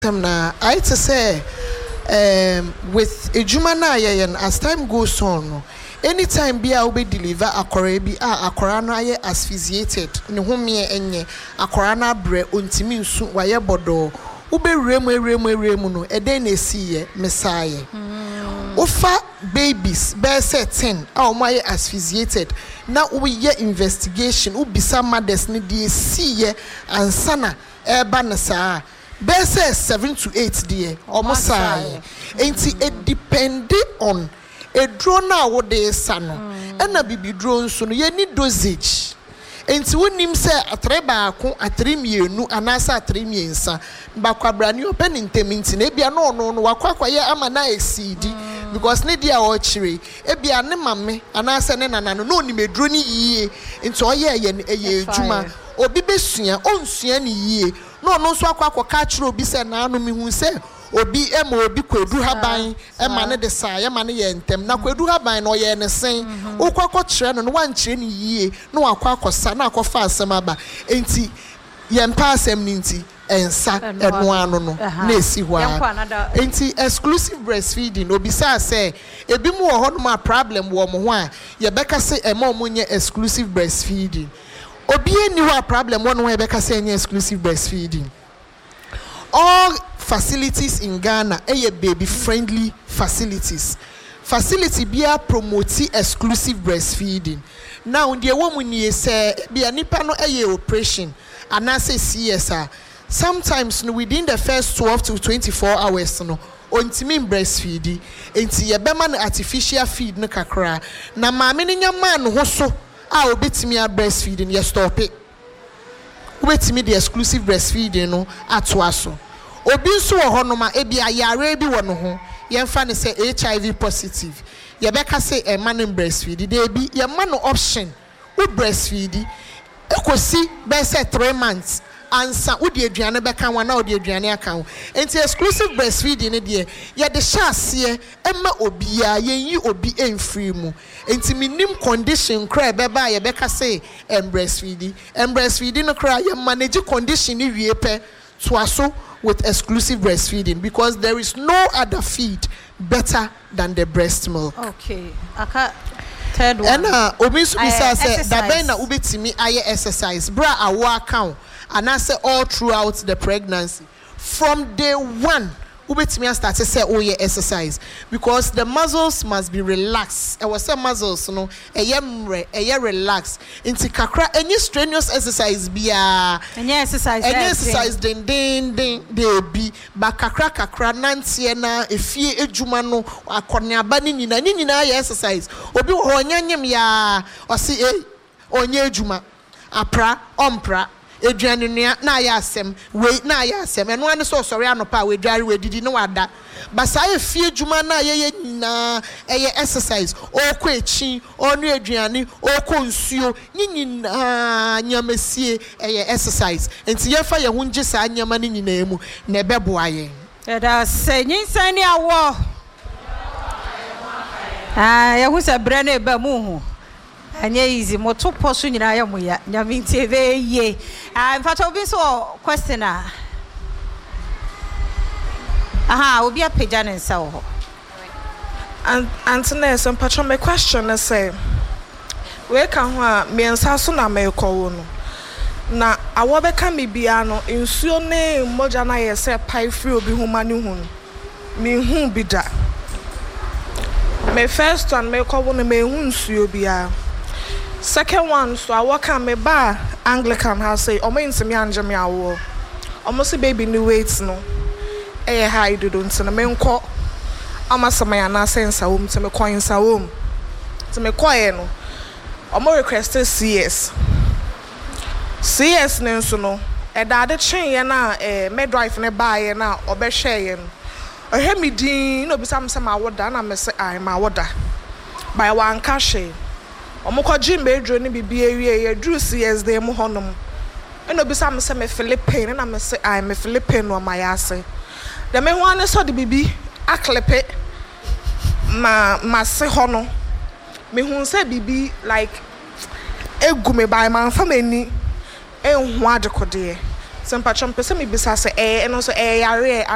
Na I to say with ejuma na yen as time goes on anytime bia we deliver akora bi akora no aye asphyxiated ne ho me enye akora na bre ontimi nsu waye bodo uberemu no eden na esiye mesaye ofa babies be say 10 o aye asphyxiated na we ye investigation ubisa mothers ne de esiye ansana eba na saa Bese 7 to 8 dear almost say it depend on a drone now what they sano and a baby drone soon you need dosage enti wonim say atreba ko atremienu anasa atremiensa bakwabra ni open inteminti na bia no wakwaye amana exceed because ne dia o chire e bia ne mame anasa ne nanano no ni medro ni yie enti oye ye ejuma obi besua onsua ni yie no so akwa chiro obi se na anu mi hu se obi obi kwedu haban ma ne de sa ye ma ne ye ntem na kwedu haban no ye ne sen ukwa chire no wan chire ni yie no akwa sa na akwa asem aba enti ye mpa asem ni nti ensa eno anu no na esi ho a enti exclusive breastfeeding obi say ebi mu ho no ma problem wo mo ho a ye beka se ema mo nye exclusive breastfeeding obi eni ho problem one way beka say any exclusive breastfeeding. All facilities in Ghana are baby friendly facilities. Facility bia promote exclusive breastfeeding. Now the woman ye say be nipa no operation and I say CSR. Sometimes within the first 12 to 24 hours no ontimi breastfeeding enti ye bema no artificial feed no kakra na maame ne nyama no ho so obetimi a breastfeeding you stop it obetimi the exclusive breastfeeding no atoaso obi nso wo honoma e bia yare bi wo no ho ye mfa ne say HIV positive ye beka say e man breastfeed dey bi ye man option we breastfeed ekosi be say 3 months ansa wo de aduane beka wan na wo de aduane aka ho enti exclusive breastfeeding ne de ye de hyase ema obia ye obi enfree mu enti minim condition kra beba ye beka say breastfeeding no kra ye manage condition ni wie pe to aso with exclusive breastfeeding because there is no other feed better than the breast milk. Okay. Third one. And obi so bisa say da ben na ubetimi aye exercise bra awo account and I say all throughout the pregnancy from day one ubetimi start to say exercise because the muscles must be relaxed. I was say muscles no relax inti kakra any strenuous exercise bia any exercise den dey bi ba kakra nantie na efie ejuma no akoneaba ni nyina ye exercise obi ho nyanyem ya osi onye ejuma apra ompra eduane na ya asem we na ya asem eno ane so sori anopa we dware we didi no wada basa efie ejuma na ye nyina exercise okọ echi onu eduane okọ nsuo nyina nyamesie exercise enti ye fa ye ho nje sa nyama ni nyina emu na ebeboa ye da se nyinsan ni awo ye hu se bre na eba mu hu anya easy moto poso nyina ya moya nyame ntebe ye in fact obi so question obi apeja ne nsa wo Antene some patron my question na say we kan ho a me nsa so na me ko no na awo be ka me bia no nsuo ne moja na ye say pai free obi hu mani hu me hu bi da me first one me ko no me hu nsuo bia second one so I work on me ba Anglican house say omo ntimi anje me awo omo say baby ni weight no high do nti na me nko amasama ya na sense awom te me coin sawom te me coin no omo request CS ne nso no da de chen ye na midwife ne ba ye na obehwe ye no ohwe mi din no bisa me ma woda na me say ai ma woda by one cash omokoji medro ni bibi ewie ye dru CS dem honom eno bisa me se me Philippine na me se I me Philippine no ma yase de me ho ane so de bibi aklepe ma se hono me hu se bibi like egu me by man famani enhu adekode se mpatcho mpese me bisa se eno so yare